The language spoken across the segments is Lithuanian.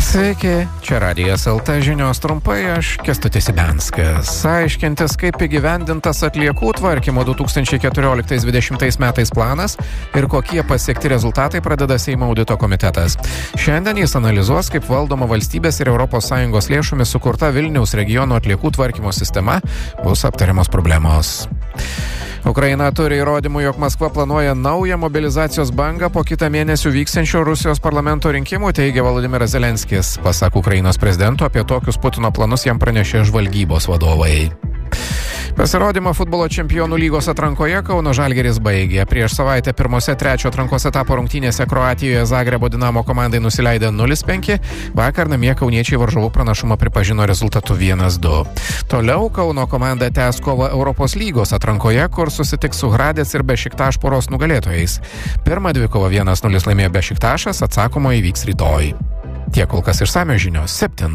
Sveiki, čia Radijas LT žinios trumpai, aš Kęstutis Ibenskas. Aiškintis, kaip įgyvendintas atliekų tvarkymo 2014-2020 metais planas ir kokie pasiekti rezultatai pradeda Seimo audito komitetas. Šiandien jis analizuos, kaip valdoma valstybės ir ES lėšomis sukurta Vilniaus regiono atliekų tvarkymo sistema, bus aptariamos problemos. Ukraina turi įrodymų, jog Maskva planuoja naują mobilizacijos bangą po kitą mėnesį vyksiančių Rusijos parlamento rinkimų, teigia Volodymyras Zelenskis. Pasak Ukrainos prezidento, apie tokius Putino planus jam pranešė žvalgybos vadovai. Pasirodymą futbolo čempionų lygos atrankoje Kauno Žalgiris baigė. Prieš savaitę pirmose trečio atrankos etapo rungtynėse Kroatijoje Zagrebo Dinamo komandai nusileidę 0-5. Vakar namie kauniečiai varžovų pranašumą pripažino rezultatu 1-2. Toliau Kauno komanda tęs kovą Europos lygos atrankoje, kur susitiks su Hradec ir Bešiktaš poros nugalėtojais. Pirmą dvikovą 1-0 laimėjo Bešiktašas, atsakomo įvyks rytoj. Tiek kol kas išsamios žinios 7.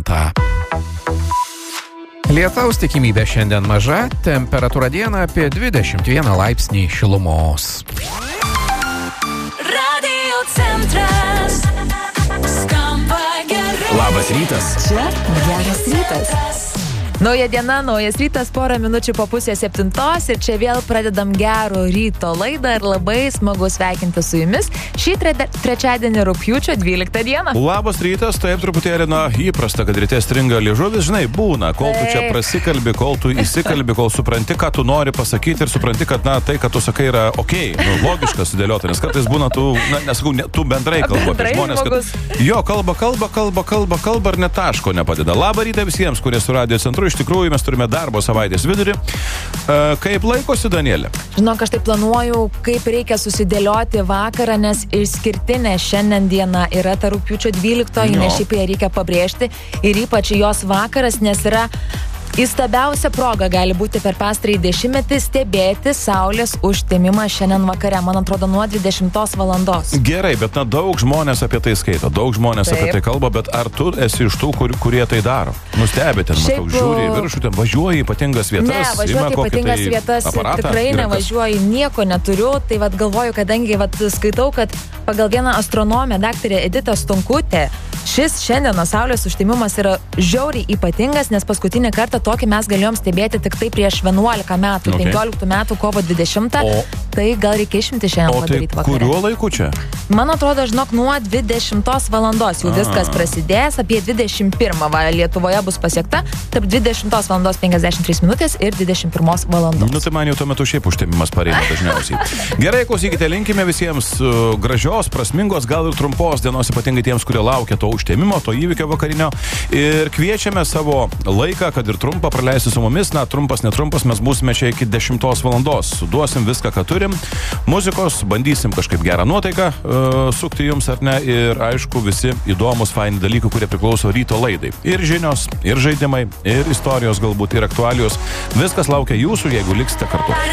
Lietaus tikimybė šiandien maža, temperatūra dieną apie 21 laipsnį šilumos. Radio centras skamba gerai. Labas rytas. Čia geras rytas. Nauja diena, naujas rytas, porą minučių po pusės 7 ir čia vėl pradedam gero ryto laidą ir labai smagu sveikinti su jumis šį trečiadienį rugpjūčio 12 dieną. Labas rytas, taip truputėlį įprasta, kad ryte stringa liežuvis, žinai, būna, kol tu čia prasikalbi, kol tu įsikalbi, kol supranti, ką tu nori pasakyti ir supranti, kad tai, ką tu sakai, yra logiška sudėliota, nes kartais būna tu, nesakau, tu bendrai kalba apie žmonės, kad jo, kalba ir net taško nepadeda. Labą rytą visiems, kurie su Radio centru. Iš tikrųjų, mes turime darbo savaitės vidurį. Kaip laikosi, Danielė? Žinok, aš tai planuoju, kaip reikia susidėlioti vakarą, nes išskirtinė šiandien diena yra ta rugpjūčio 12, nes šiaip ją reikia pabrėžti ir ypač jos vakaras, nes yra įstabiausia proga gali būti per pastarąjį dešimtmetį stebėti saulės užtemimą šiandien vakare, man atrodo, nuo 20 valandos. Gerai, bet daug žmonės apie tai skaito, daug žmonės apie tai kalba, bet ar tu esi iš tų, kurie tai daro? Nustebė ten, matau, žiūri į viršų, ten važiuoji į ypatingas vietas. Ne, važiuoti į ypatingas vietas tikrai nevažiuoju, nieko neturiu, tai galvoju, kadangi skaitau, kad pagal vieną astronomę, daktarę Editą Stonkutę, šis šiandienos saulės užtemimas yra žiauriai ypatingas, nes paskutinį kartą tokį mes galėjom stebėti tik tai prieš 11 metų, 15 metų kovo 20, tai gal reikia išimti šiandien padaryti vakarą. Kuriuo laiku čia? Man atrodo, žinok, nuo 20 valandos jau viskas prasidės, apie 21 Lietuvoje bus pasiekta, tarp 20 valandos 53 minutės ir 21 valandos. Tai man jau tuo metu šiaip užtemimas pareina dažniausiai. Gerai, klausykite, linkime visiems gražios, prasmingos, gal ir trumpos dienos, ypatingai tiems, kurie laukia to užtemimo, to įvykio vakarinio, ir kviečiame savo laiką, kad ir trumpą praleisti su mumis, trumpas, netrumpas, mes būsime čia iki 10 valandos, duosim viską, ką turim, muzikos, bandysim kažkaip gerą nuotaiką sukti jums ar ne, ir aišku visi įdomus, faini dalykai, kurie priklauso ryto laidai. Ir žinios, ir žaidimai, ir istorijos galbūt, ir aktualijos, viskas laukia jūsų, jeigu liksite kartu.